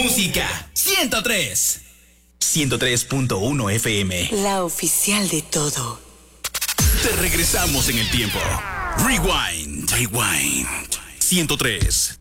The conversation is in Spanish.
Música 103. 103.1 FM. La oficial de todo. Te regresamos en el tiempo. Rewind. 103.